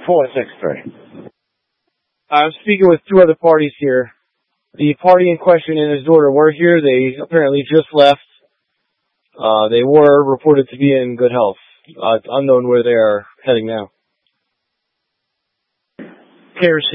463. I'm speaking with two other parties here. The party in question and his daughter were here. They apparently just left. They were reported to be in good health. It's unknown where they are heading now. KRC